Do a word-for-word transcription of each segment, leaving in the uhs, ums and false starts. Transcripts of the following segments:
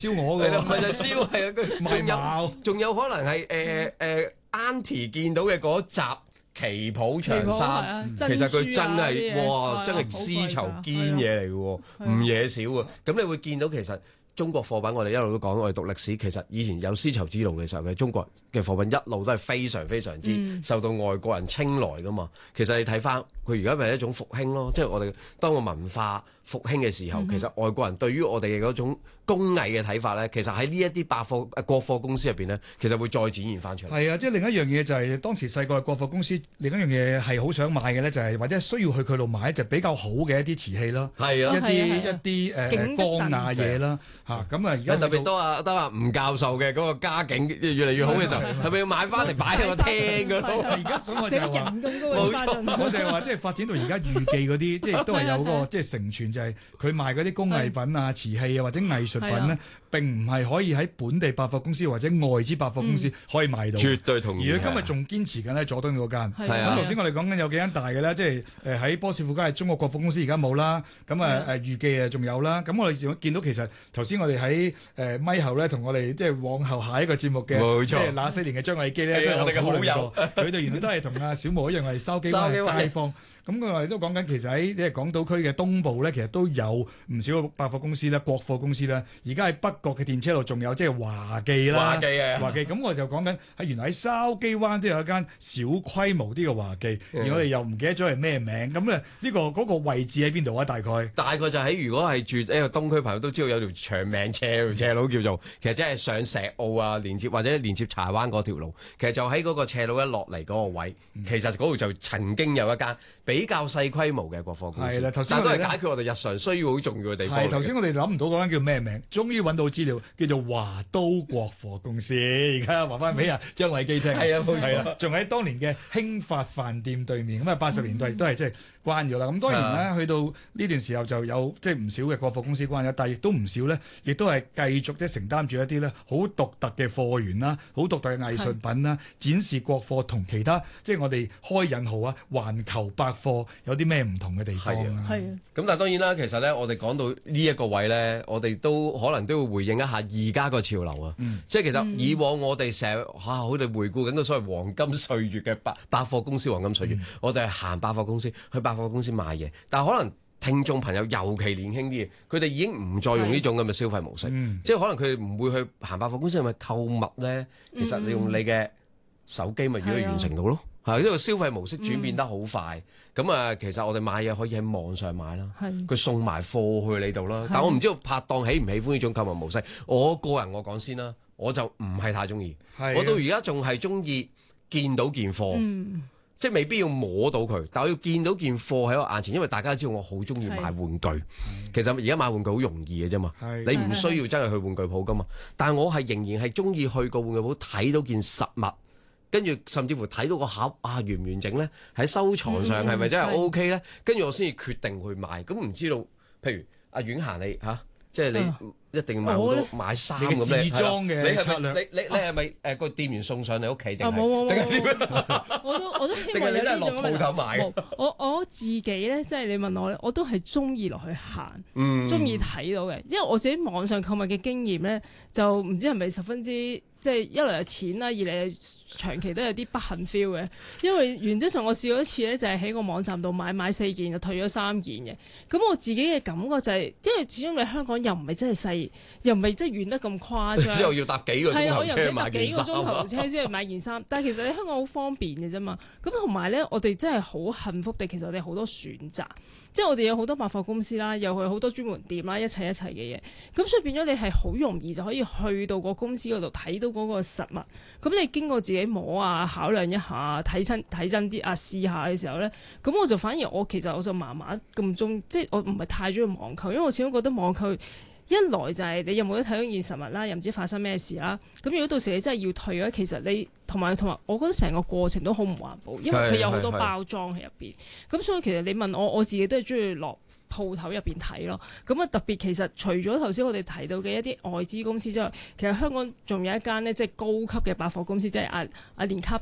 燒鵝㗎， 係啦，咪就係燒係啊！佢仲有貌仲有可能係誒誒 Auntie 見到嘅嗰集旗袍長衫，其實佢真係哇，真係絲綢堅嘢嚟嘅喎，唔嘢少喎。咁你會見到其實中國貨品，我哋一路都講，我哋讀歷史，其實以前有絲綢之路嘅時候嘅中國嘅貨品一路都係非常非常之受到外國人青睞噶嘛。其實你睇翻佢而家咪係一種復興咯，即係我哋當個文化復興嘅時候，其實外國人對於我哋嘅嗰種工藝嘅睇法咧，其實喺呢一啲百貨誒國貨公司入邊咧，其實會再展現翻出嚟。 係啊，即係另一樣嘢就係、是、當時細個嘅國貨公司，另一樣嘢係好想買嘅咧，就係、是、或者需要去佢度買就比較好嘅一啲瓷器啦， 係啊， 一啲一啲誒光雅嘢啦嚇。咁啊，而家特別多啊，得啊吳教授嘅嗰個家境越嚟越好嘅時候，係咪要買翻嚟擺喺個廳嗰度？ 而家所以我就係話， 冇錯， 我就係話，即係發展到而家預記嗰啲，即係都係有嗰個即係承傳，就係佢賣嗰啲工藝品啊、瓷器啊或者藝術品咧，並唔係可以喺本地百貨公司或者外資百貨公司可以買到。 絕對同意。 而佢今日仲堅持緊喺佐敦嗰間。 係啊。 咁頭先我哋講緊有幾間大嘅咧，即係誒喺波士富街中國國貨公司而家冇啦。咁啊誒預記啊仲有啦。咁我哋仲見到其實頭先我哋喺誒咪後咧，同我哋即係往後下一個節目嘅，即係那些年嘅張藝基咧，都有討論過。佢哋原來都係同阿小毛一樣係筲箕灣街坊。咁佢哋都講緊，其實喺即係港島區嘅東部咧，其實都有唔少百貨公司啦、國貨公司啦。而家喺北角嘅電車路仲有即係華記啦， 華記啊， 華記。咁我就講緊喺原來喺筲箕灣都有一間小規模啲嘅華記，而我哋又唔記得咗係咩名。咁咧呢個嗰個位置喺邊度啊？大概大概就喺如果係住呢個東區朋友都知道有條長命斜斜路叫做，其實即係上石澳啊，連接或者連接柴灣嗰條路。其實就喺嗰個斜路一落嚟嗰個位，其實嗰度就曾經有一間比較細規模嘅國貨公司， 係啦，頭先但都係解決我哋日常需要好重要嘅地方。 係頭先我哋諗唔到嗰間叫咩名，終於揾到資料，叫做華都國貨公司。而家話翻俾阿張偉基聽， 係啊，冇錯， 仲喺當年嘅興發飯店對面。咁啊，八十年代亦都係即係關咗啦。咁當然咧，啊、去到呢段時候就有即係唔少嘅國貨公司關咗，但係亦都唔少咧，亦都係繼續即係承擔住一啲咧好獨特嘅貨源啦，好獨特嘅藝術品啦，是展示國貨同其他即係我哋開引號啊，環球百貨有啲咩唔同嘅地方啊？ 係啊。 咁但係當然啦，其實咧，我哋講到呢一個位咧，我哋都可能都要回應一下而家個潮流啊。嗯、即係其實以往我哋成日嚇，好哋回顧緊個所謂黃金歲月嘅百百貨公司黃金歲月，嗯、我哋係行百貨公司去百貨公司買嘢，但係可能聽眾朋友尤其年輕啲，佢哋已經唔再用呢種咁嘅消費模式，嗯、即係可能佢哋唔會去行百貨公司，係咪購物咧？其實你用你嘅手機咪已經完成到咯。係呢個消費模式轉變得好快，咁啊、嗯，其實我哋買嘢可以喺網上買啦，佢是送埋貨去你度啦。是但我唔知道拍檔喜唔喜歡呢種購物模式。我個人我講先啦，我就唔係太中意。的我到而家仲係中意見到件貨，嗯、即係未必要摸到佢，但我要見到件貨喺我眼前，因為大家知道我好中意買玩具。的其實而家買玩具好容易嘅啫嘛，的你唔需要真係去玩具鋪噶嘛。但係我係仍然係中意去個玩具鋪睇到件實物。跟住甚至乎睇到個盒啊完唔完整咧？喺收藏上係咪真係 O K 咧？跟住、嗯、我先至決定去買。咁唔知道，譬如阿婉嫻你嚇、啊，即係你一定要買好多、嗯、買衫咁咧。自裝嘅策略，你你你係咪誒個店員送上你屋企定係？ 冇冇冇，我都我都希望有呢種鋪頭買。 我我自己咧，即係你問我咧，我都係中意落去行，中意睇到嘅。因為我自己網上購物嘅經驗咧，就唔知係咪十分之。即係一來係錢啦，二嚟係長期都有啲不幸 feel 嘅。因為原則上我試過一次咧，就係喺個網站度買買四件就退咗三件嘅。咁我自己嘅感覺就係、是，因為始終你香港又唔係真係細，又唔係真係遠得咁誇張。之後要搭幾個鐘頭車買件衫。係啊，我又唔使搭幾個鐘頭車先去買件衫。但係其實你香港好方便嘅啫嘛。咁同埋咧，我哋真係好幸福地，其實我哋好多選擇。即係我哋有好多百貨公司啦，又去好多專門店啦，一切一切嘅嘢。咁所以變咗你係好容易就可以去到個公司嗰度睇到嗰個實物。咁你經過自己摸啊、考量一下、睇真睇真啲啊、試下嘅時候咧，咁我就反而我其實我就麻麻咁中，即係我唔係太中意網購，因為我始終覺得網購一來就係你有冇得睇到件實物啦，又唔知發生咩事啦。咁如果到時你真係要退咧，其實你同埋同埋，我覺得成個過程都好唔環保，因為佢有好多包裝喺入邊。咁所以其實你問我，我自己都係中意落鋪頭入邊睇咯。咁啊特別其實除咗頭先我哋提到嘅一啲外資公司之外，其實香港仲有一間呢，即係高級嘅百貨公司，即係阿阿連卡佛。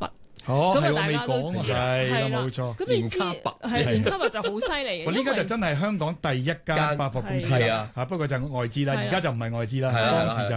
哦， 咁啊係我未大家都講， 知啦， 係啦， 係啦冇錯。 咁你知連卡白係連卡白就好犀利嘅， 哇！呢家就真係香港第一間百貨公司係啊， 啊，不過就外資啦， 係啊而家就唔係外資啦， 係啊係啊當時就係